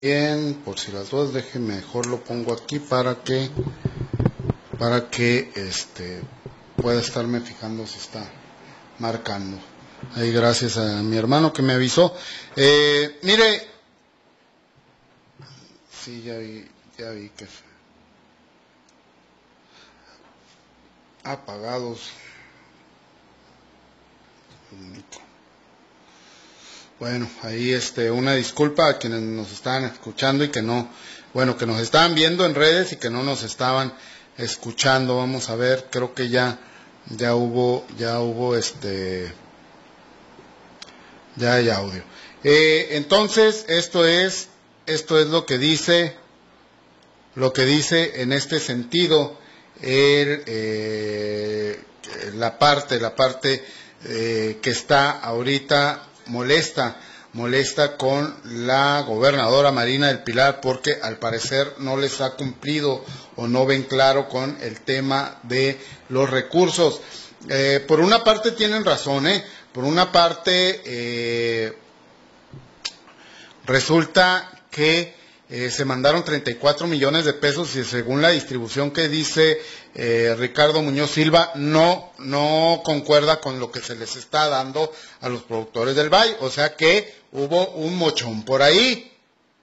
Bien, por si las dudas, déjenme mejor lo pongo aquí para que pueda estarme fijando si está marcando. Ahí gracias a mi hermano que me avisó. Mire, sí, ya vi que apagados. Bueno, ahí una disculpa a quienes nos estaban escuchando y que no, bueno, que nos estaban viendo en redes y que no nos estaban escuchando. Vamos a ver, creo que ya hubo ya hay audio. Entonces, esto es lo que dice en este sentido la parte que está ahorita molesta con la gobernadora Marina del Pilar, porque al parecer no les ha cumplido o no ven claro con el tema de los recursos. Por una parte tienen razón, por una parte resulta que se mandaron 34 millones de pesos y según la distribución que dice Ricardo Muñoz Silva no concuerda con lo que se les está dando a los productores del Valle, o sea que hubo un mochón por ahí,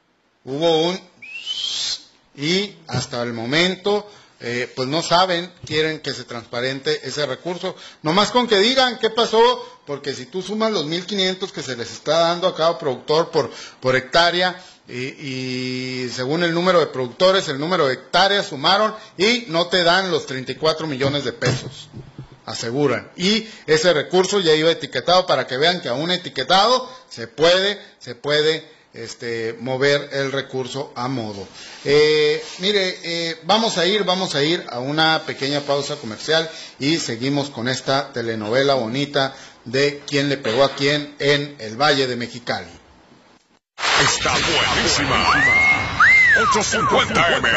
y hasta el momento pues no saben, quieren que se transparente ese recurso, nomás con que digan qué pasó, porque si tú sumas los 1,500 que se les está dando a cada productor por hectárea, y según el número de productores, el número de hectáreas sumaron y no te dan los 34 millones de pesos, aseguran. Y ese recurso ya iba etiquetado para que vean que aún etiquetado se puede mover el recurso a modo. Vamos a ir a una pequeña pausa comercial y seguimos con esta telenovela bonita de quién le pegó a quién en el Valle de Mexicali. Está buenísima. 850M.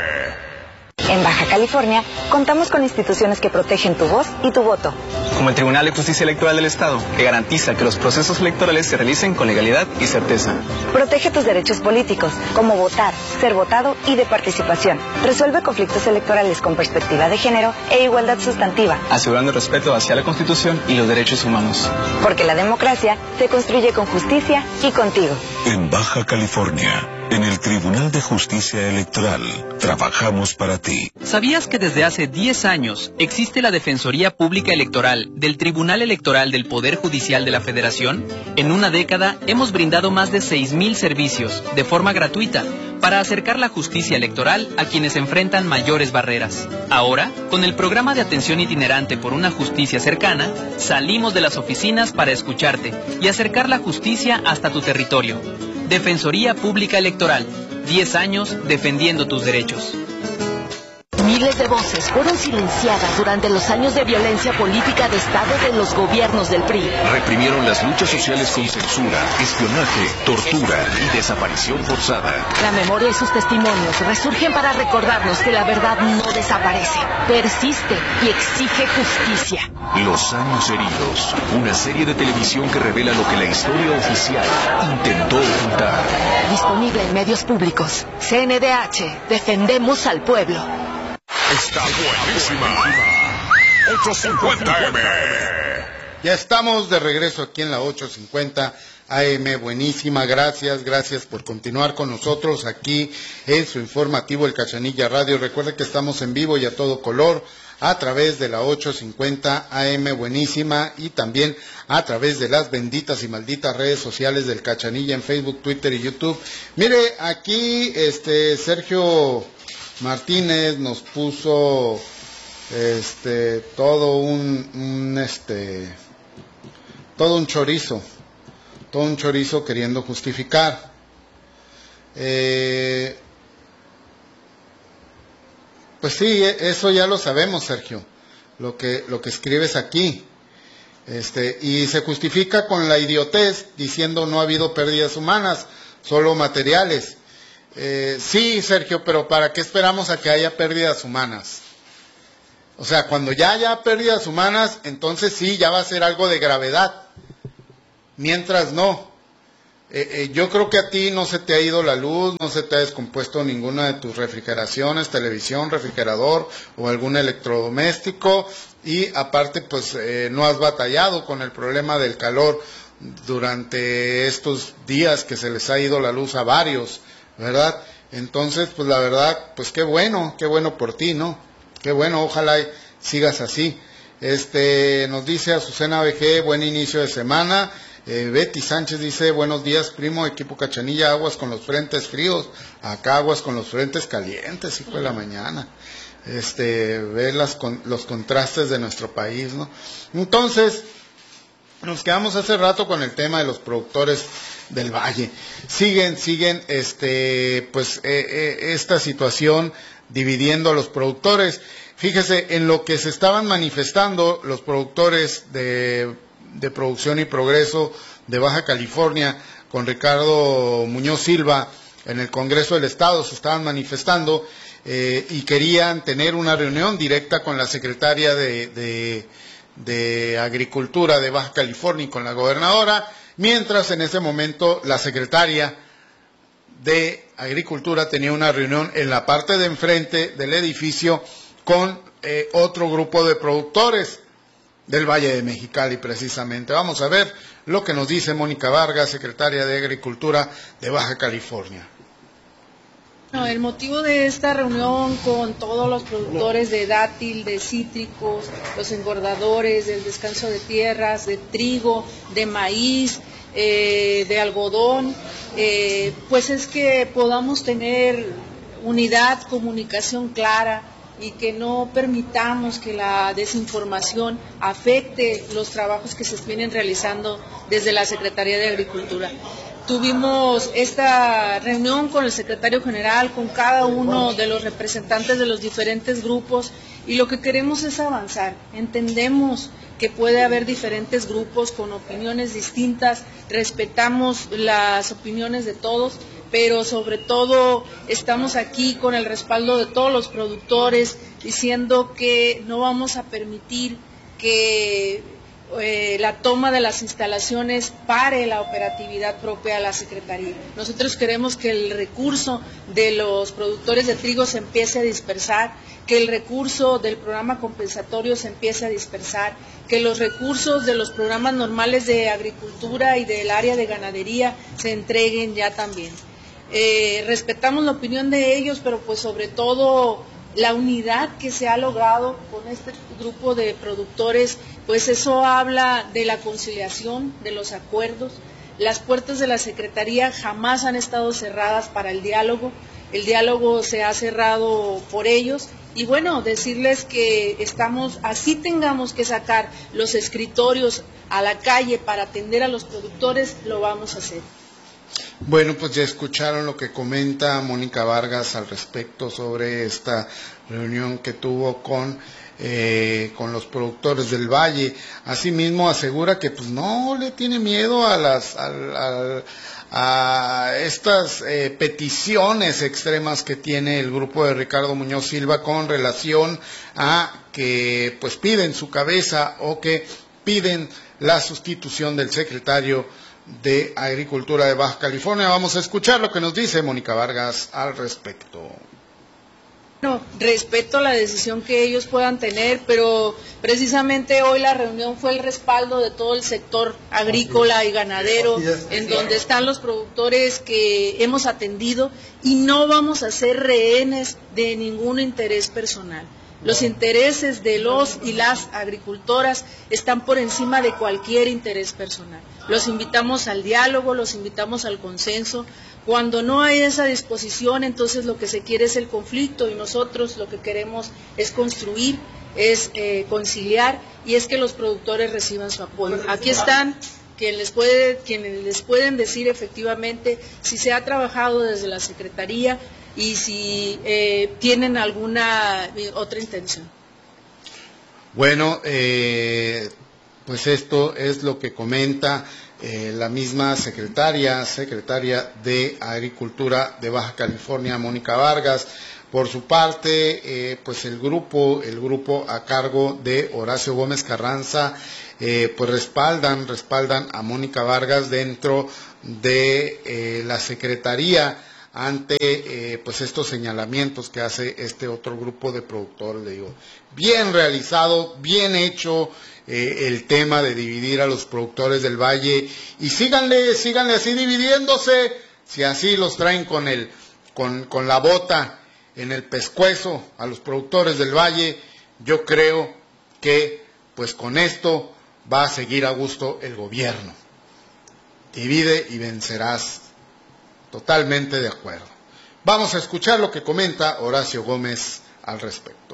En Baja California, contamos con instituciones que protegen tu voz y tu voto. Como el Tribunal de Justicia Electoral del Estado, que garantiza que los procesos electorales se realicen con legalidad y certeza. Protege tus derechos políticos, como votar, ser votado y de participación. Resuelve conflictos electorales con perspectiva de género e igualdad sustantiva. Asegurando el respeto hacia la Constitución y los derechos humanos. Porque la democracia se construye con justicia y contigo. En Baja California, en el Tribunal de Justicia Electoral, trabajamos para ti. ¿Sabías que desde hace 10 años existe la Defensoría Pública Electoral del Tribunal Electoral del Poder Judicial de la Federación? En una década hemos brindado más de 6,000 servicios de forma gratuita para acercar la justicia electoral a quienes enfrentan mayores barreras. Ahora, con el programa de atención itinerante por una justicia cercana, salimos de las oficinas para escucharte y acercar la justicia hasta tu territorio. Defensoría Pública Electoral, 10 años defendiendo tus derechos. Miles de voces fueron silenciadas durante los años de violencia política de Estado de los gobiernos del PRI. Reprimieron las luchas sociales con censura, espionaje, tortura y desaparición forzada. La memoria y sus testimonios resurgen para recordarnos que la verdad no desaparece, persiste y exige justicia. Los años heridos, una serie de televisión que revela lo que la historia oficial intentó ocultar. Disponible en medios públicos. CNDH, defendemos al pueblo. Está buenísima. 850M. Ya estamos de regreso aquí en la 850 AM, buenísima, gracias por continuar con nosotros aquí en su informativo El Cachanilla Radio. Recuerde que estamos en vivo y a todo color a través de la 850 AM, buenísima, y también a través de las benditas y malditas redes sociales del Cachanilla en Facebook, Twitter y YouTube. Mire, aquí Sergio Martínez nos puso todo un chorizo queriendo justificar. Pues sí, eso ya lo sabemos, Sergio, lo que escribes aquí. Y se justifica con la idiotez diciendo no ha habido pérdidas humanas, solo materiales. Sí, Sergio, pero ¿para qué esperamos a que haya pérdidas humanas? O sea, cuando ya haya pérdidas humanas, entonces sí, ya va a ser algo de gravedad. Mientras no. Yo creo que a ti no se te ha ido la luz, no se te ha descompuesto ninguna de tus refrigeraciones, televisión, refrigerador o algún electrodoméstico, y aparte pues no has batallado con el problema del calor durante estos días que se les ha ido la luz a varios, ¿verdad? Entonces, pues la verdad, pues qué bueno por ti, ¿no? Qué bueno, ojalá sigas así. Nos dice Azucena BG, buen inicio de semana. Betty Sánchez dice, buenos días, primo, equipo Cachanilla, aguas con los frentes fríos, acá aguas con los frentes calientes, hijo de la mañana. Ver los contrastes de nuestro país, ¿no? Entonces, nos quedamos hace rato con el tema de los productores del Valle. Siguen, esta situación dividiendo a los productores. Fíjese, en lo que se estaban manifestando los productores de Producción y Progreso de Baja California con Ricardo Muñoz Silva en el Congreso del Estado, se estaban manifestando y querían tener una reunión directa con la secretaria de Agricultura de Baja California y con la gobernadora, mientras en ese momento la secretaria de Agricultura tenía una reunión en la parte de enfrente del edificio con otro grupo de productores del Valle de Mexicali precisamente. Vamos a ver lo que nos dice Mónica Vargas, secretaria de Agricultura de Baja California. No, el motivo de esta reunión con todos los productores de dátil, de cítricos, los engordadores, del descanso de tierras, de trigo, de maíz, de algodón, pues es que podamos tener unidad, comunicación clara y que no permitamos que la desinformación afecte los trabajos que se vienen realizando desde la Secretaría de Agricultura. Tuvimos esta reunión con el secretario general, con cada uno de los representantes de los diferentes grupos, y lo que queremos es avanzar. Entendemos que puede haber diferentes grupos con opiniones distintas, respetamos las opiniones de todos, pero sobre todo estamos aquí con el respaldo de todos los productores, diciendo que no vamos a permitir que la toma de las instalaciones pare la operatividad propia de la Secretaría. Nosotros queremos que el recurso de los productores de trigo se empiece a dispersar, que el recurso del programa compensatorio se empiece a dispersar, que los recursos de los programas normales de agricultura y del área de ganadería se entreguen ya también. Respetamos la opinión de ellos, pero pues sobre todo la unidad que se ha logrado con este grupo de productores, pues eso habla de la conciliación, de los acuerdos. Las puertas de la Secretaría jamás han estado cerradas para el diálogo se ha cerrado por ellos, y bueno, decirles que estamos, así tengamos que sacar los escritorios a la calle para atender a los productores, lo vamos a hacer. Bueno, pues ya escucharon lo que comenta Mónica Vargas al respecto sobre esta reunión que tuvo con los productores del Valle. Asimismo asegura que pues no le tiene miedo a estas peticiones extremas que tiene el grupo de Ricardo Muñoz Silva con relación a que pues piden su cabeza o que piden la sustitución del secretario de Agricultura de Baja California. Vamos a escuchar lo que nos dice Mónica Vargas al respecto. Bueno, respeto la decisión que ellos puedan tener, pero precisamente hoy la reunión fue el respaldo de todo el sector agrícola y ganadero, en donde están los productores que hemos atendido, y no vamos a ser rehenes de ningún interés personal. Los intereses de los y las agricultoras están por encima de cualquier interés personal. Los invitamos al diálogo, los invitamos al consenso. Cuando no hay esa disposición, entonces lo que se quiere es el conflicto, y nosotros lo que queremos es construir, es conciliar, y es que los productores reciban su apoyo. Aquí están quienes les pueden decir efectivamente si se ha trabajado desde la Secretaría y si tienen alguna otra intención. Bueno, pues esto es lo que comenta la misma secretaria de Agricultura de Baja California, Mónica Vargas. Por su parte, pues el grupo a cargo de Horacio Gómez Carranza, pues respaldan a Mónica Vargas dentro de la Secretaría ante pues estos señalamientos que hace este otro grupo de productores. Le digo, bien realizado, bien hecho el tema de dividir a los productores del Valle, y síganle así dividiéndose, si así los traen con la bota en el pescuezo a los productores del Valle. Yo creo que pues con esto va a seguir a gusto el gobierno. Divide y vencerás. Totalmente de acuerdo. Vamos a escuchar lo que comenta Horacio Gómez al respecto.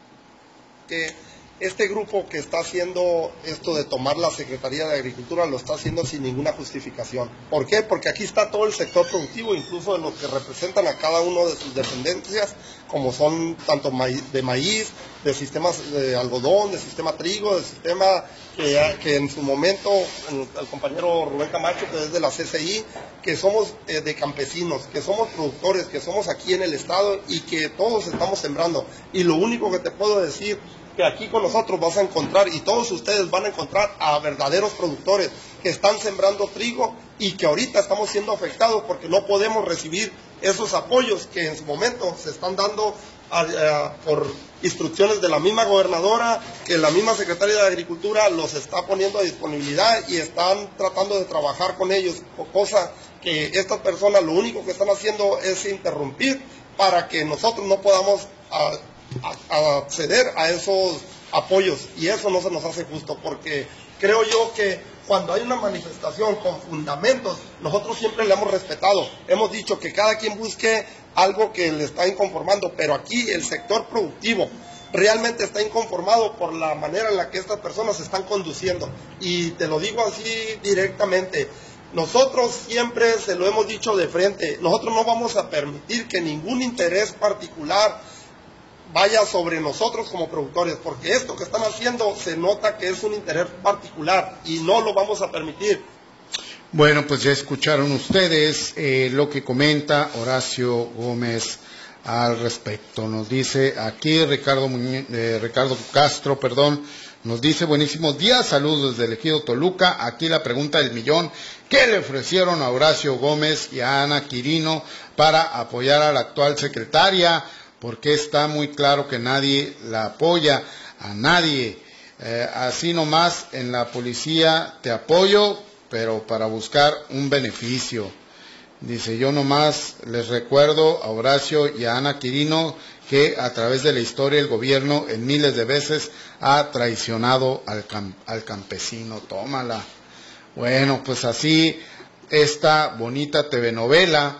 Este grupo que está haciendo esto de tomar la Secretaría de Agricultura lo está haciendo sin ninguna justificación. ¿Por qué? Porque aquí está todo el sector productivo, incluso de los que representan a cada uno de sus dependencias, como son tanto de maíz, de sistemas de algodón, de sistema trigo, de sistema que en su momento, el compañero Rubén Camacho, que es de la CCI, que somos de campesinos, que somos productores, que somos aquí en el estado y que todos estamos sembrando. Y lo único que te puedo decir, que aquí con nosotros vas a encontrar, y todos ustedes van a encontrar a verdaderos productores que están sembrando trigo y que ahorita estamos siendo afectados porque no podemos recibir esos apoyos que en su momento se están dando por instrucciones de la misma gobernadora, que la misma secretaria de Agricultura los está poniendo a disponibilidad y están tratando de trabajar con ellos, cosa que estas personas lo único que están haciendo es interrumpir para que nosotros no podamos acceder a esos apoyos, y eso no se nos hace justo, porque creo yo que cuando hay una manifestación con fundamentos, nosotros siempre le hemos respetado, hemos dicho que cada quien busque algo que le está inconformando, pero aquí el sector productivo realmente está inconformado por la manera en la que estas personas se están conduciendo, y te lo digo así directamente. Nosotros siempre se lo hemos dicho de frente, nosotros no vamos a permitir que ningún interés particular vaya sobre nosotros como productores, porque esto que están haciendo se nota que es un interés particular y no lo vamos a permitir. Bueno, pues ya escucharon ustedes lo que comenta Horacio Gómez al respecto. Nos dice aquí Ricardo Castro, nos dice: buenísimos días, saludos desde el Ejido Toluca. Aquí la pregunta del millón: ¿qué le ofrecieron a Horacio Gómez y a Ana Quirino para apoyar a la actual secretaria? Porque está muy claro que nadie la apoya, a nadie. Así nomás en la policía te apoyo, pero para buscar un beneficio. Dice: yo nomás les recuerdo a Horacio y a Ana Quirino que a través de la historia el gobierno en miles de veces ha traicionado al campesino. Tómala. Bueno, pues así esta bonita telenovela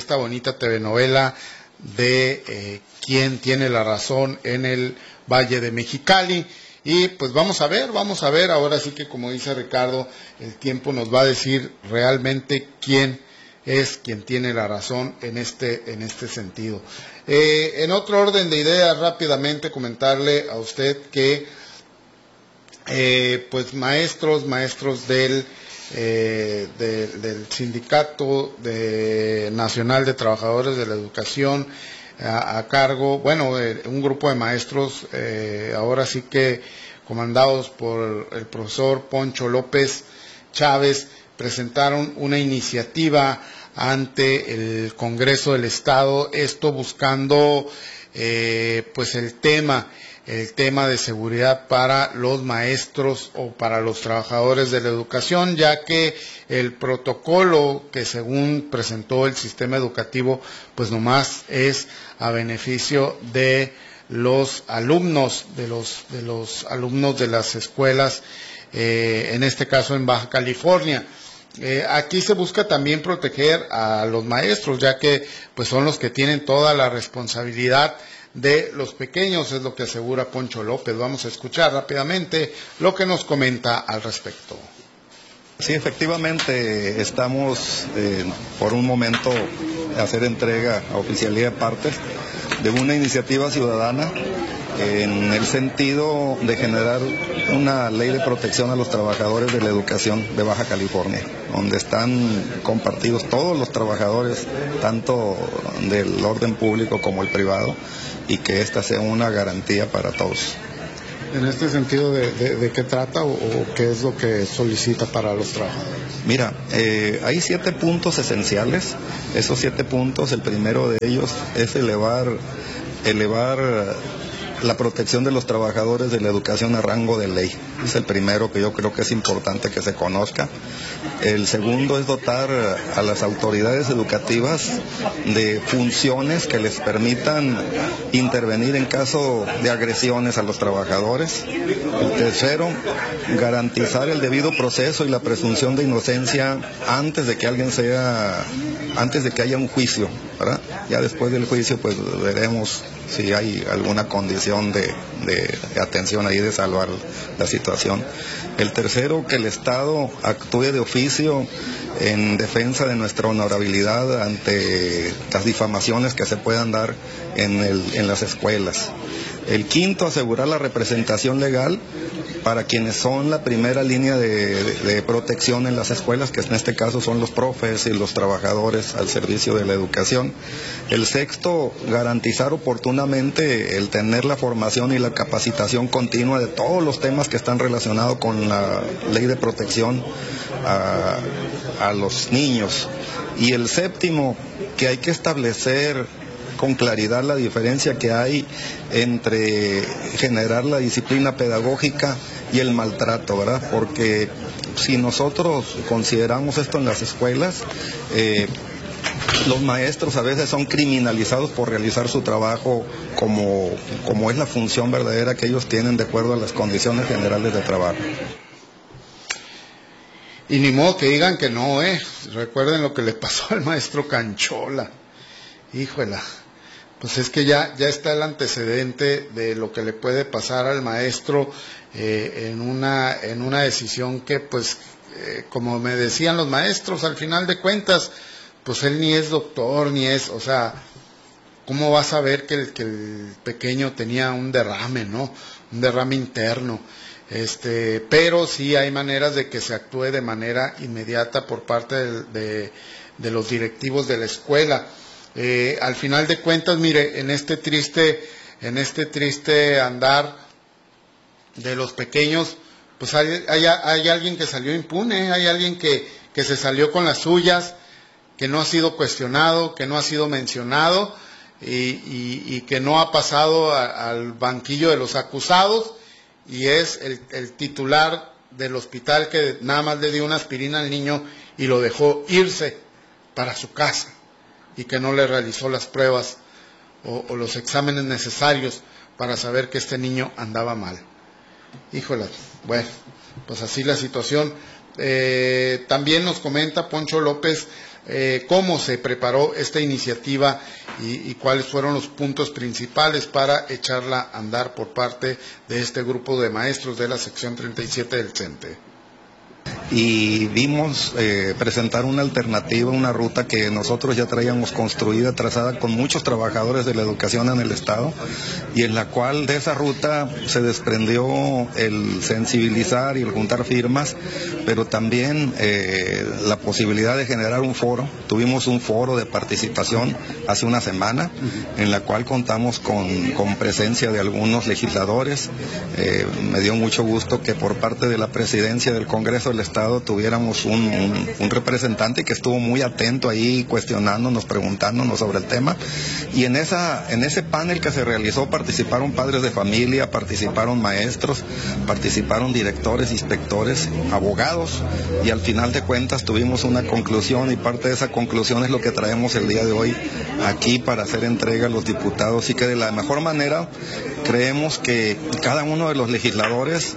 de quién tiene la razón en el Valle de Mexicali. Y pues vamos a ver, ahora sí que, como dice Ricardo, el tiempo nos va a decir realmente quién es quien tiene la razón en este sentido. En otro orden de ideas, rápidamente comentarle a usted que pues maestros del Sindicato Nacional de Trabajadores de la Educación a cargo, un grupo de maestros, ahora sí que comandados por el profesor Poncho López Chávez, presentaron una iniciativa ante el Congreso del Estado, esto buscando pues el tema de seguridad para los maestros o para los trabajadores de la educación, ya que el protocolo que según presentó el sistema educativo, pues nomás es a beneficio de los alumnos, de los alumnos de las escuelas, en este caso en Baja California. Aquí se busca también proteger a los maestros, ya que pues son los que tienen toda la responsabilidad de los pequeños, es lo que asegura Poncho López. Vamos a escuchar rápidamente lo que nos comenta al respecto. Sí, efectivamente, estamos por un momento a hacer entrega a oficialía de partes de una iniciativa ciudadana en el sentido de generar una ley de protección a los trabajadores de la educación de Baja California, donde están compartidos todos los trabajadores, tanto del orden público como el privado, y que esta sea una garantía para todos. En este sentido, ¿de qué trata o qué es lo que solicita para los trabajadores? Mira, hay 7 puntos esenciales. Esos 7 puntos, el primero de ellos es elevar la protección de los trabajadores de la educación a rango de ley. Es el primero que yo creo que es importante que se conozca. El segundo es dotar a las autoridades educativas de funciones que les permitan intervenir en caso de agresiones a los trabajadores. El tercero, garantizar el debido proceso y la presunción de inocencia antes de que haya un juicio, ¿verdad? Ya después del juicio pues veremos si hay alguna condición de atención ahí, de salvar la situación. El tercero, que el Estado actúe de oficio en defensa de nuestra honorabilidad ante las difamaciones que se puedan dar en las escuelas. El quinto, asegurar la representación legal para quienes son la primera línea de protección en las escuelas, que en este caso son los profes y los trabajadores al servicio de la educación. El sexto, garantizar oportunamente el tener la formación y la capacitación continua de todos los temas que están relacionados con la ley de protección a los niños. Y el séptimo, que hay que establecer con claridad la diferencia que hay entre generar la disciplina pedagógica y el maltrato, ¿verdad? Porque si nosotros consideramos esto en las escuelas, los maestros a veces son criminalizados por realizar su trabajo como es la función verdadera que ellos tienen de acuerdo a las condiciones generales de trabajo. Y ni modo que digan que no, recuerden lo que le pasó al maestro Canchola. Híjola. Pues es que ya está el antecedente de lo que le puede pasar al maestro en una decisión que, pues, como me decían los maestros, al final de cuentas, pues él ni es doctor, o sea, ¿cómo va a saber que el pequeño tenía un derrame, ¿no? Un derrame interno. Pero sí hay maneras de que se actúe de manera inmediata por parte de los directivos de la escuela. Al final de cuentas, mire, en este triste andar de los pequeños, pues hay alguien que salió impune, hay alguien que se salió con las suyas, que no ha sido cuestionado, que no ha sido mencionado y que no ha pasado al banquillo de los acusados, y es el titular del hospital que nada más le dio una aspirina al niño y lo dejó irse para su casa, y que no le realizó las pruebas o los exámenes necesarios para saber que este niño andaba mal. Híjole, bueno, pues así la situación. También nos comenta Poncho López cómo se preparó esta iniciativa y cuáles fueron los puntos principales para echarla a andar por parte de este grupo de maestros de la sección 37 del CENTE. Y vimos presentar una alternativa, una ruta que nosotros ya traíamos construida, trazada con muchos trabajadores de la educación en el Estado, y en la cual de esa ruta se desprendió el sensibilizar y el juntar firmas, pero también la posibilidad de generar un foro. Tuvimos un foro de participación hace una semana, en la cual contamos con presencia de algunos legisladores. Me dio mucho gusto que por parte de la presidencia del Congreso del Estado tuviéramos un representante que estuvo muy atento ahí, cuestionándonos, preguntándonos sobre el tema, y en ese panel que se realizó participaron padres de familia, participaron maestros, participaron directores, inspectores, abogados, y al final de cuentas tuvimos una conclusión, y parte de esa conclusión es lo que traemos el día de hoy aquí para hacer entrega a los diputados, y que de la mejor manera creemos que cada uno de los legisladores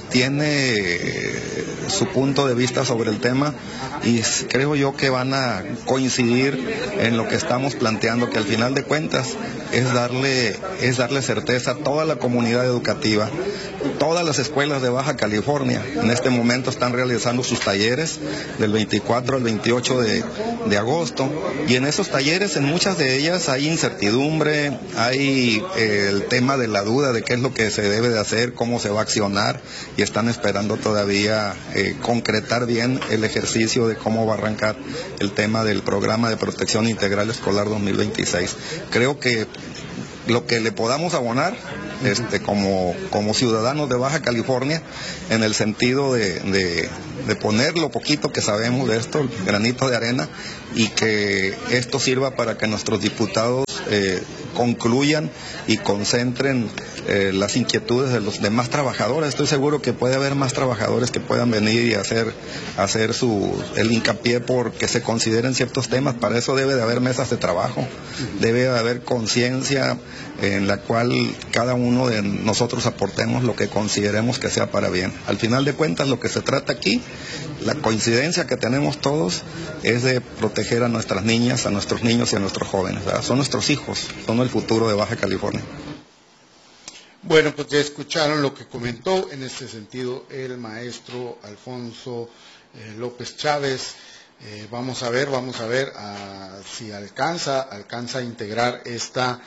tiene su punto de vista sobre el tema, y creo yo que van a coincidir en lo que estamos planteando, que al final de cuentas es darle certeza a toda la comunidad educativa. Todas las escuelas de Baja California en este momento están realizando sus talleres del 24 al 28 de agosto, y en esos talleres, en muchas de ellas hay incertidumbre, hay el tema de la duda de qué es lo que se debe de hacer, cómo se va a accionar, y están esperando todavía concretar bien el ejercicio de cómo va a arrancar el tema del programa de protección integral escolar 2026. Creo que lo que le podamos abonar como ciudadanos de Baja California, en el sentido de poner lo poquito que sabemos de esto, el granito de arena, y que esto sirva para que nuestros diputados concluyan y concentren las inquietudes de los demás trabajadores. Estoy seguro que puede haber más trabajadores que puedan venir y hacer el hincapié porque se consideren ciertos temas. Para eso debe de haber mesas de trabajo, debe de haber conciencia en la cual cada uno de nosotros aportemos lo que consideremos que sea para bien. Al final de cuentas, lo que se trata aquí, la coincidencia que tenemos todos, es de proteger a nuestras niñas, a nuestros niños y a nuestros jóvenes, ¿verdad? Son nuestros hijos, son el futuro de Baja California. Bueno, pues ya escucharon lo que comentó en este sentido el maestro Alfonso López Chávez. Vamos a ver si alcanza a integrar esta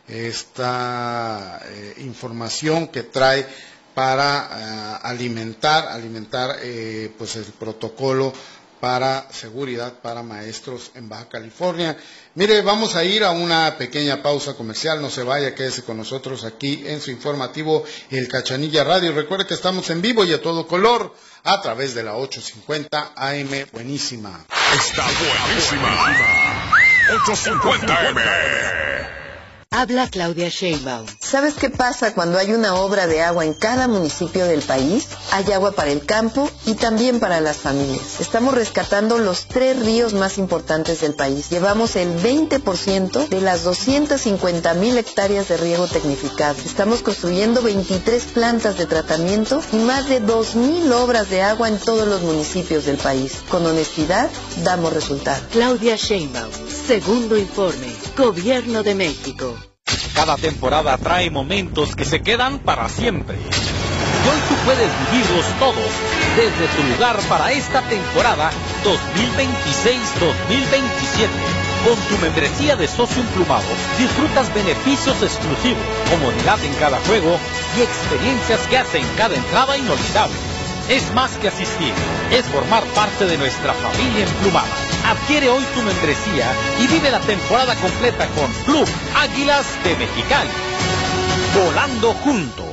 información que trae para alimentar pues el protocolo para seguridad para maestros en Baja California. Mire, vamos a ir a una pequeña pausa comercial, no se vaya, quédese con nosotros aquí en su informativo El Cachanilla Radio. Recuerde que estamos en vivo y a todo color a través de la 850 AM Buenísima. Está buenísima. 850 AM. Habla Claudia Sheinbaum. ¿Sabes qué pasa cuando hay una obra de agua en cada municipio del país? Hay agua para el campo y también para las familias. Estamos rescatando los 3 ríos más importantes del país. Llevamos el 20% de las 250,000 hectáreas de riego tecnificado. Estamos construyendo 23 plantas de tratamiento y más de 2,000 obras de agua en todos los municipios del país. Con honestidad, damos resultados. Claudia Sheinbaum, segundo informe, Gobierno de México. Cada temporada trae momentos que se quedan para siempre. Y hoy tú puedes vivirlos todos desde tu lugar para esta temporada 2026-2027. Con tu membresía de socio emplumado disfrutas beneficios exclusivos, comodidad en cada juego y experiencias que hacen cada entrada inolvidable. Es más que asistir, es formar parte de nuestra familia emplumada. Adquiere hoy tu membresía y vive la temporada completa con Club Águilas de Mexicali. Volando juntos.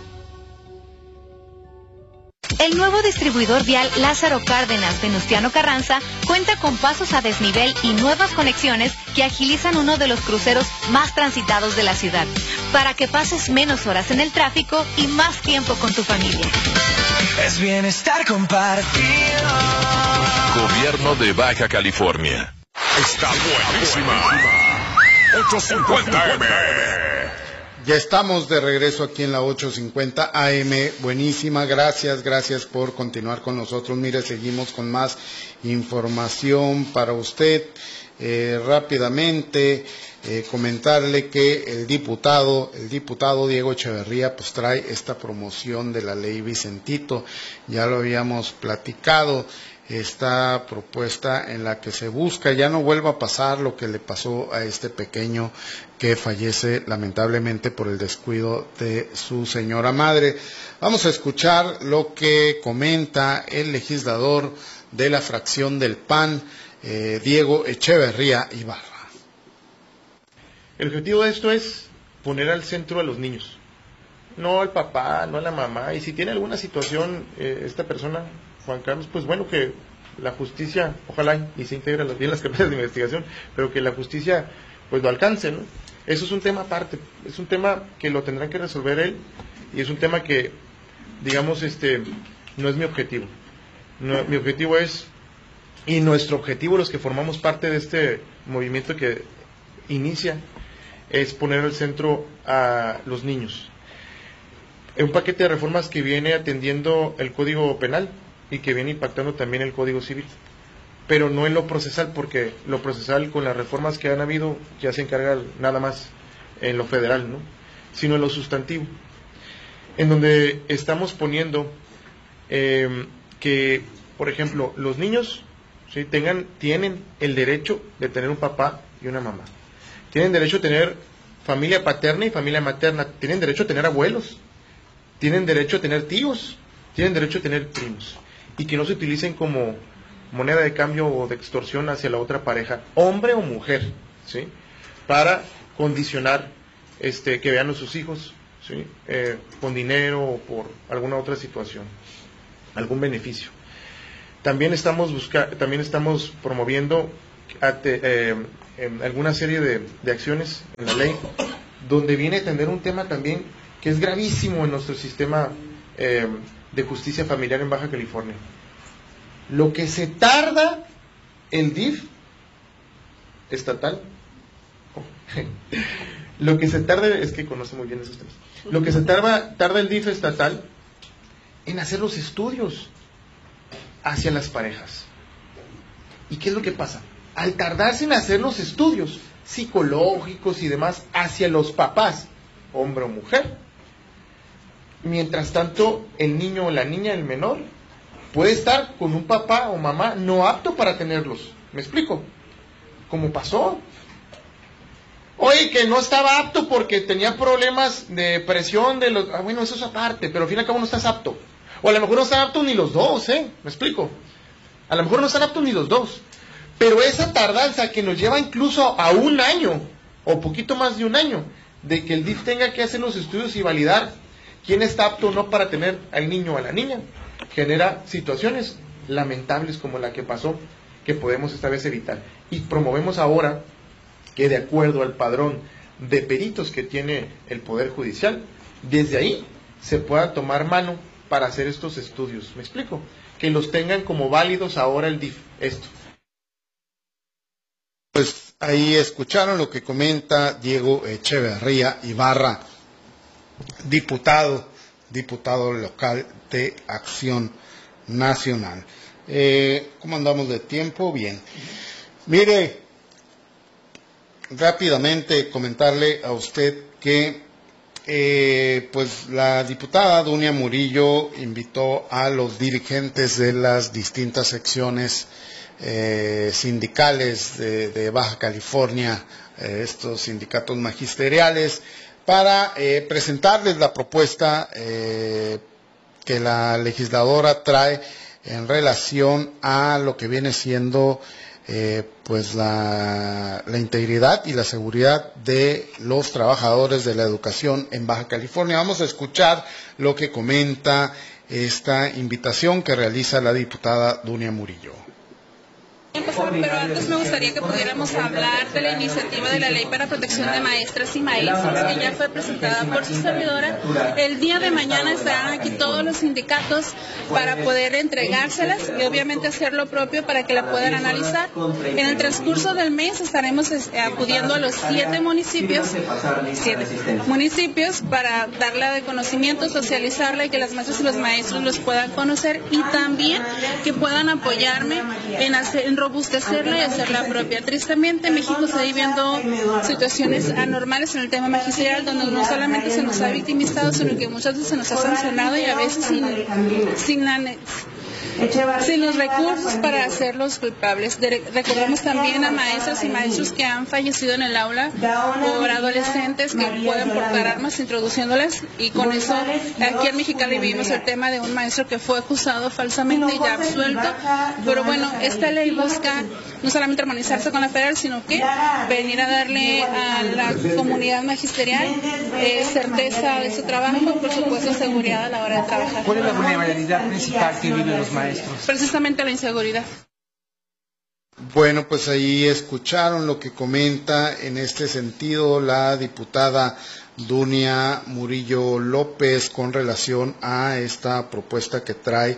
El nuevo distribuidor vial Lázaro Cárdenas Venustiano Carranza cuenta con pasos a desnivel y nuevas conexiones que agilizan uno de los cruceros más transitados de la ciudad, para que pases menos horas en el tráfico y más tiempo con tu familia. Es bienestar compartido. Gobierno de Baja California. Está buenísima. 850 AM. Ya estamos de regreso aquí en la 850 AM, buenísima, gracias por continuar con nosotros. Mire, seguimos con más información para usted. Rápidamente comentarle que el diputado Diego Echeverría pues trae esta promoción de la ley Vicentito, ya lo habíamos platicado. Esta propuesta en la que se busca ya no vuelva a pasar lo que le pasó a este pequeño que fallece lamentablemente por el descuido de su señora madre. Vamos a escuchar lo que comenta el legislador de la fracción del PAN, Diego Echeverría Ibarra. El objetivo de esto es poner al centro a los niños, no al papá, no a la mamá, y si tiene alguna situación esta persona, Juan Carlos, pues bueno, que la justicia, ojalá y se integre bien las carpetas de investigación, pero que la justicia pues lo alcance, ¿no? Eso es un tema aparte, es un tema que lo tendrán que resolver él, y es un tema que, digamos, no es mi objetivo. No, mi objetivo es, y nuestro objetivo, los que formamos parte de este movimiento que inicia, es poner al centro a los niños. Un paquete de reformas que viene atendiendo el Código Penal y que viene impactando también el Código Civil, pero no en lo procesal, porque lo procesal con las reformas que han habido ya se encarga nada más en lo federal, ¿no? Sino en lo sustantivo, en donde estamos poniendo que, por ejemplo, los niños, ¿sí?, tienen el derecho de tener un papá y una mamá, tienen derecho a tener familia paterna y familia materna, tienen derecho a tener abuelos, tienen derecho a tener tíos, tienen derecho a tener primos, y que no se utilicen como moneda de cambio o de extorsión hacia la otra pareja, hombre o mujer, ¿sí?, para condicionar que vean a sus hijos ¿sí? Con dinero o por alguna otra situación, algún beneficio. También estamos promoviendo alguna serie de acciones en la ley, donde viene a atender un tema también que es gravísimo en nuestro sistema de justicia familiar en Baja California. Lo que se tarda el DIF estatal, lo que se tarda, es que conoce muy bien esos temas, lo que se tarda el DIF estatal en hacer los estudios hacia las parejas. ¿Y qué es lo que pasa? Al tardarse en hacer los estudios psicológicos y demás hacia los papás, hombre o mujer, mientras tanto el niño o la niña, el menor, puede estar con un papá o mamá no apto para tenerlos. ¿Me explico? Como pasó. Oye, que no estaba apto porque tenía problemas de presión de los... bueno, eso es aparte, pero al fin y al cabo no estás apto. O a lo mejor no están aptos ni los dos, ¿me explico? A lo mejor no están aptos ni los dos. Pero esa tardanza que nos lleva incluso a un año, o poquito más de un año, de que el DIF tenga que hacer los estudios y validar quién está apto o no para tener al niño o a la niña, genera situaciones lamentables como la que pasó, que podemos esta vez evitar. Y promovemos ahora que, de acuerdo al padrón de peritos que tiene el Poder Judicial, desde ahí se pueda tomar mano para hacer estos estudios. ¿Me explico? Que los tengan como válidos ahora el DIF, esto. Pues ahí escucharon lo que comenta Diego Echeverría Ibarra, diputado local de Acción Nacional. ¿Cómo andamos de tiempo? Bien. Mire, rápidamente comentarle a usted que pues la diputada Dunia Murillo invitó a los dirigentes de las distintas secciones sindicales de Baja California, estos sindicatos magisteriales, para presentarles la propuesta que la legisladora trae en relación a lo que viene siendo pues la integridad y la seguridad de los trabajadores de la educación en Baja California. Vamos a escuchar lo que comenta esta invitación que realiza la diputada Dunia Murillo. Pero antes me gustaría que pudiéramos hablar de la iniciativa de la Ley para Protección de Maestras y Maestros, que ya fue presentada por su servidora. El día de mañana estarán aquí todos los sindicatos para poder entregárselas y obviamente hacer lo propio para que la puedan analizar. En el transcurso del mes estaremos acudiendo a los 7 municipios para darla de conocimiento, socializarla y que las maestras y los maestros los puedan conocer, y también que puedan apoyarme en robustecerla y hacerla propia. Tristemente, en México se está viviendo situaciones anormales en el tema magisterial, donde no solamente se nos ha victimizado, sino que muchas veces se nos ha sancionado, y a veces sin los recursos para hacerlos culpables. Recordamos también a maestras y maestros que han fallecido en el aula por adolescentes que pueden portar armas introduciéndolas, y con eso aquí en Mexicali vivimos el tema de un maestro que fue acusado falsamente y ya absuelto. Pero bueno, esta ley busca no solamente armonizarse con la federal, sino que venir a darle a la comunidad magisterial certeza de su trabajo y por supuesto seguridad a la hora de trabajar. ¿Cuál es la vulnerabilidad principal que viven los maestros? Precisamente la inseguridad. Bueno, pues ahí escucharon lo que comenta en este sentido la diputada Dunia Murillo López con relación a esta propuesta que trae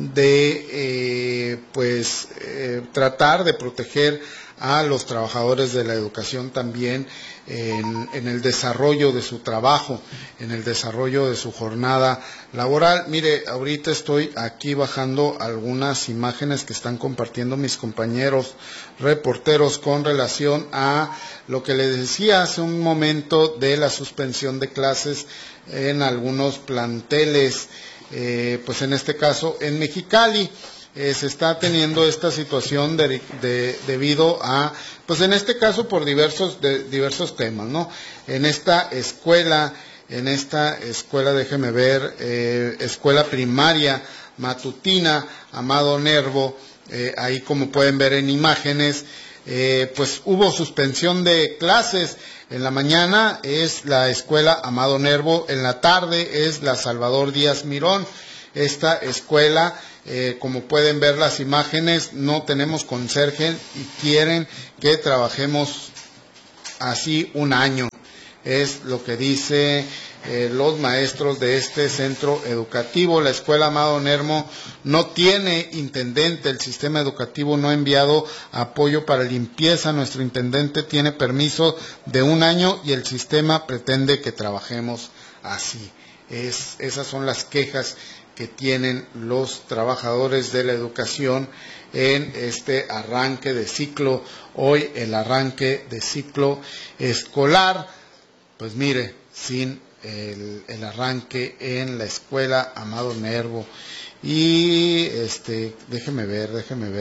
de tratar de proteger a los trabajadores de la educación también en el desarrollo de su trabajo, en el desarrollo de su jornada laboral. Mire, ahorita estoy aquí bajando algunas imágenes que están compartiendo mis compañeros reporteros con relación a lo que les decía hace un momento de la suspensión de clases en algunos planteles, pues en este caso en Mexicali. Se está teniendo esta situación debido a, pues en este caso por diversos temas, ¿no? En esta escuela, déjeme ver, escuela primaria matutina Amado Nervo, ahí como pueden ver en imágenes, pues hubo suspensión de clases. En la mañana es la escuela Amado Nervo, en la tarde es la Salvador Díaz Mirón. Esta escuela, como pueden ver las imágenes, no tenemos conserje y quieren que trabajemos así un año. Es lo que dice los maestros de este centro educativo. La escuela Amado Nervo no tiene intendente, el sistema educativo no ha enviado apoyo para limpieza, nuestro intendente tiene permiso de un año y el sistema pretende que trabajemos así. Esas son las quejas que tienen los trabajadores de la educación en este arranque de ciclo. Hoy el arranque de ciclo escolar, pues mire, sin el arranque en la escuela Amado Nervo. Y déjeme ver,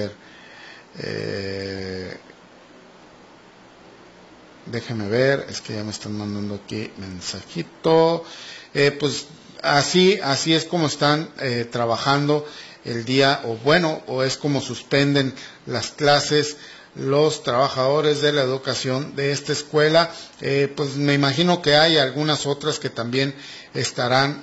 es que ya me están mandando aquí mensajito. Pues así es como están trabajando el día, o es como suspenden las clases los trabajadores de la educación de esta escuela. Pues me imagino que hay algunas otras que también estarán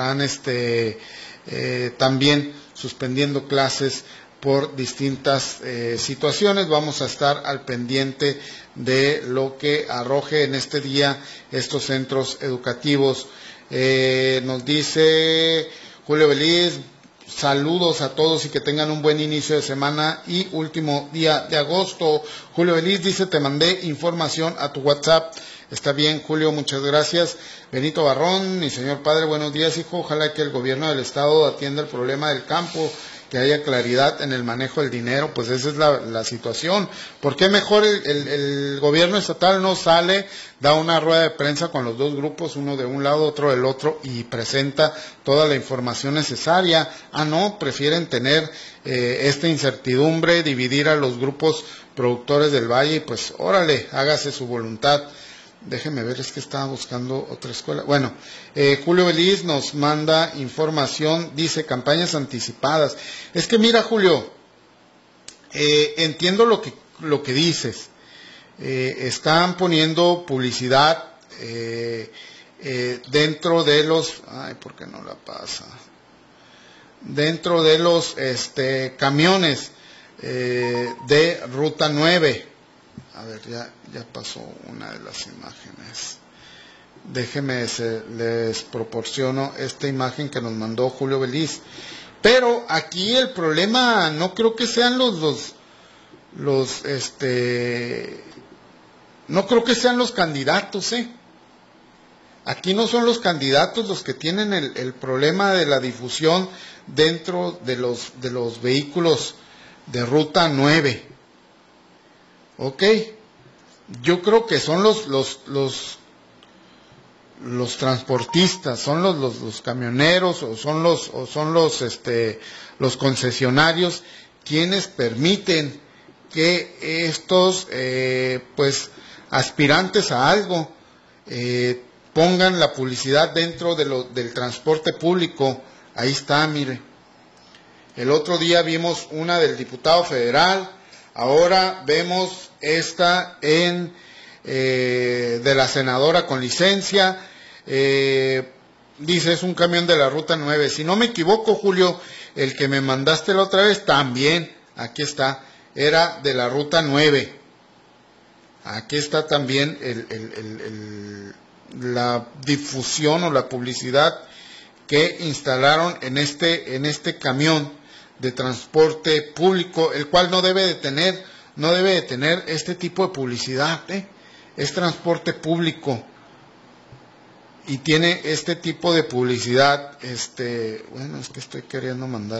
también suspendiendo clases por distintas situaciones. Vamos a estar al pendiente de lo que arroje en este día estos centros educativos. Nos dice Julio Beliz, saludos a todos y que tengan un buen inicio de semana y último día de agosto. Julio Beliz dice, te mandé información a tu WhatsApp. Está bien, Julio, muchas gracias. Benito Barrón, mi señor padre, buenos días, hijo. Ojalá que el gobierno del estado atienda el problema del campo, que haya claridad en el manejo del dinero. Pues esa es la situación. ¿Por qué mejor el gobierno estatal no sale, da una rueda de prensa con los dos grupos, uno de un lado, otro del otro, y presenta toda la información necesaria? No, prefieren tener esta incertidumbre, dividir a los grupos productores del valle, y pues órale, hágase su voluntad. Déjeme ver, es que estaba buscando otra escuela. Bueno, Julio Beliz nos manda información, dice campañas anticipadas. Es que mira, Julio, entiendo lo que dices. Están poniendo publicidad dentro de los... Ay, ¿por qué no la pasa? Dentro de los camiones de Ruta 9. A ver, ya pasó una de las imágenes. Déjenme, les proporciono esta imagen que nos mandó Julio Beliz. Pero aquí el problema no creo que sean no creo que sean los candidatos, Aquí no son los candidatos los que tienen el problema de la difusión dentro de los vehículos de Ruta 9. Ok, yo creo que son los transportistas, son los camioneros, o son los concesionarios quienes permiten que estos pues aspirantes a algo pongan la publicidad dentro del transporte público. Ahí está, mire. El otro día vimos una del diputado federal. Ahora vemos esta de la senadora con licencia. Dice, es un camión de la Ruta 9. Si no me equivoco, Julio, el que me mandaste la otra vez, también, aquí está, era de la Ruta 9. Aquí está también la difusión o la publicidad que instalaron en este camión de transporte público, el cual no debe de tener este tipo de publicidad, es transporte público y tiene este tipo de publicidad. Bueno, es que estoy queriendo mandar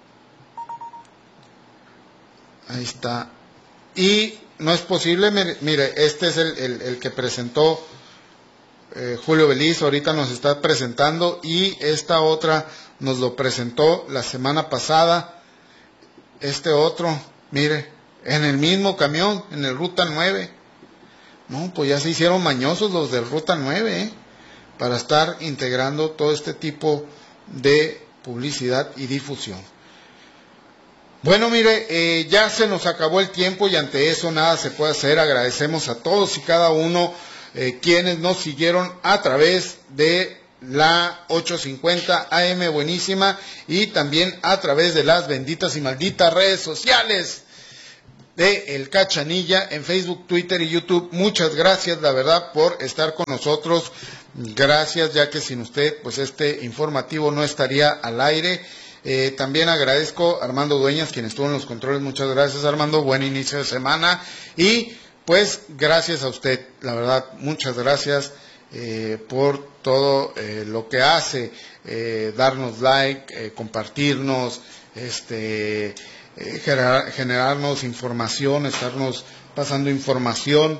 ahí está, y no es posible. Mire, este es el que presentó Julio Beliz, ahorita nos está presentando, y esta otra nos lo presentó la semana pasada, este otro, mire, en el mismo camión, en el Ruta 9. No, pues ya se hicieron mañosos los del Ruta 9, para estar integrando todo este tipo de publicidad y difusión. Bueno, mire, ya se nos acabó el tiempo y ante eso nada se puede hacer. Agradecemos a todos y cada uno quienes nos siguieron a través de la 850 AM Buenísima y también a través de las benditas y malditas redes sociales de El Cachanilla en Facebook, Twitter y YouTube. Muchas gracias, la verdad, por estar con nosotros. Gracias, ya que sin usted, pues este informativo no estaría al aire. También agradezco a Armando Dueñas, quien estuvo en los controles. Muchas gracias, Armando. Buen inicio de semana. Y pues gracias a usted, la verdad, muchas gracias por todo lo que hace, darnos like, compartirnos, generarnos información, estarnos pasando información,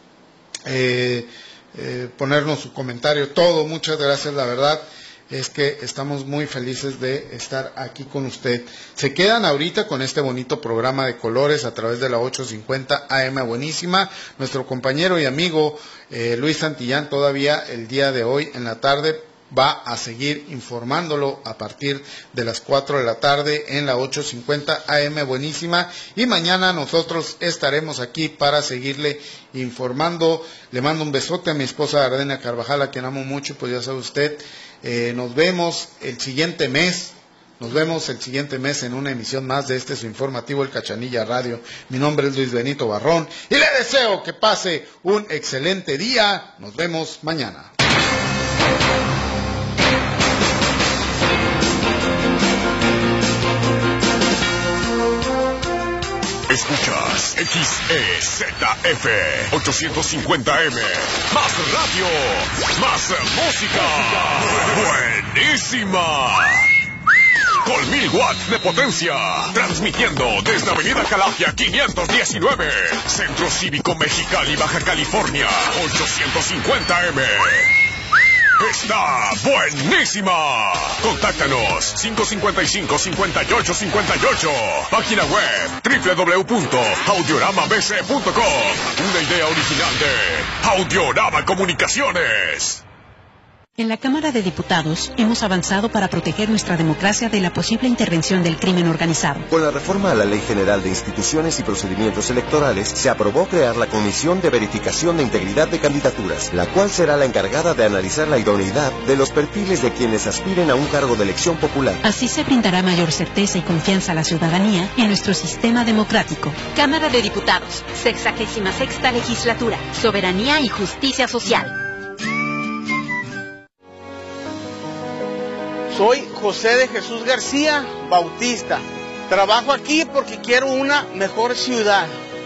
ponernos su comentario, todo. Muchas gracias, la verdad es que estamos muy felices de estar aquí con usted. Se quedan ahorita con este bonito programa de colores a través de la 850 AM Buenísima. Nuestro compañero y amigo Luis Santillán todavía el día de hoy en la tarde va a seguir informándolo a partir de las 4 de la tarde en la 850 AM Buenísima, y mañana nosotros estaremos aquí para seguirle informando. Le mando un besote a mi esposa Ardenia Carvajal, a quien amo mucho, pues ya sabe usted. Nos vemos el siguiente mes en una emisión más de su informativo El Cachanilla Radio. Mi nombre es Luis Benito Barrón y le deseo que pase un excelente día. Nos vemos mañana. Escuchas XEZF 850M. Más radio, más música. Buenísima. Con 1000 watts de potencia. Transmitiendo desde Avenida Calafia 519. Centro Cívico Mexicali, Baja California. 850M. Está buenísima. Contáctanos 555-5858. Página web www.audioramabc.com. Una idea original de Audiorama Comunicaciones. En la Cámara de Diputados hemos avanzado para proteger nuestra democracia de la posible intervención del crimen organizado. Con la reforma a la Ley General de Instituciones y Procedimientos Electorales, se aprobó crear la Comisión de Verificación de Integridad de Candidaturas, la cual será la encargada de analizar la idoneidad de los perfiles de quienes aspiren a un cargo de elección popular. Así se brindará mayor certeza y confianza a la ciudadanía en nuestro sistema democrático. Cámara de Diputados, 66ª Legislatura, Soberanía y Justicia Social. Soy José de Jesús García Bautista. Trabajo aquí porque quiero una mejor ciudad.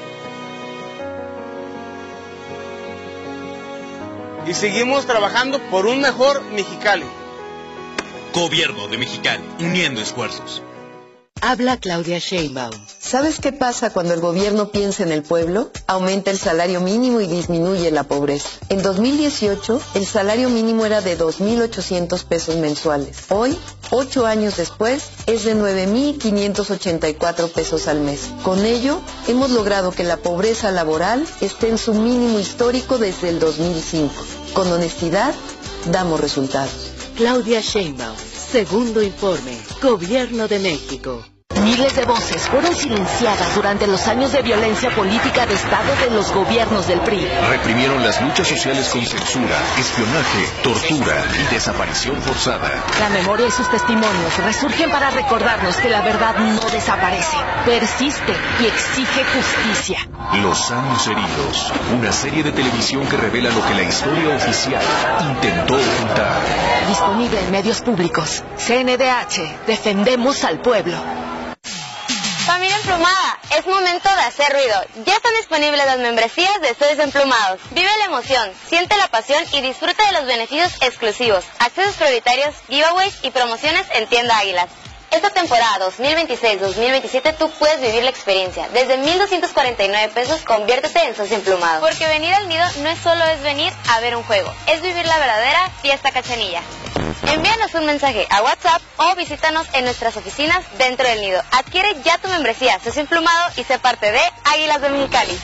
Y seguimos trabajando por un mejor Mexicali. Gobierno de Mexicali, uniendo esfuerzos. Habla Claudia Sheinbaum. ¿Sabes qué pasa cuando el gobierno piensa en el pueblo? Aumenta el salario mínimo y disminuye la pobreza. En 2018, el salario mínimo era de 2,800 pesos mensuales. Hoy, 8 años después, es de 9,584 pesos al mes. Con ello, hemos logrado que la pobreza laboral esté en su mínimo histórico desde el 2005. Con honestidad, damos resultados. Claudia Sheinbaum, segundo informe, Gobierno de México. Miles de voces fueron silenciadas durante los años de violencia política de Estado de los gobiernos del PRI. Reprimieron las luchas sociales con censura, espionaje, tortura y desaparición forzada. La memoria y sus testimonios resurgen para recordarnos que la verdad no desaparece, persiste y exige justicia. Los años heridos, una serie de televisión que revela lo que la historia oficial intentó ocultar. Disponible en medios públicos. CNDH, defendemos al pueblo. Familia Emplumada, es momento de hacer ruido. Ya están disponibles las membresías de Estudios Emplumados. Vive la emoción, siente la pasión y disfruta de los beneficios exclusivos, accesos prioritarios, giveaways y promociones en Tienda Águilas. Esta temporada 2026-2027 tú puedes vivir la experiencia. Desde 1,249 pesos, conviértete en socio emplumado. Porque venir al nido no es solo venir a ver un juego, es vivir la verdadera fiesta cachanilla. Envíanos un mensaje a WhatsApp o visítanos en nuestras oficinas dentro del nido. Adquiere ya tu membresía socio emplumado y sé parte de Águilas de Mexicali.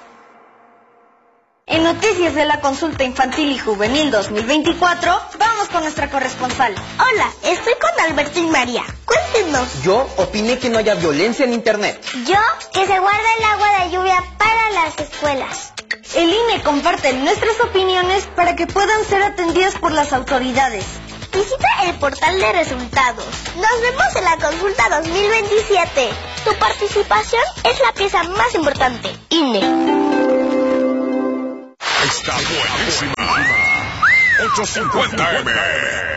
En noticias de la consulta infantil y juvenil 2024, vamos con nuestra corresponsal. Hola, estoy con Alberto y María. Cuéntenos. Yo opiné que no haya violencia en Internet. Yo, que se guarda el agua de lluvia para las escuelas. El INE comparte nuestras opiniones para que puedan ser atendidas por las autoridades. Visita el portal de resultados. Nos vemos en la consulta 2027. Tu participación es la pieza más importante. INE. Está buenísima. 850M.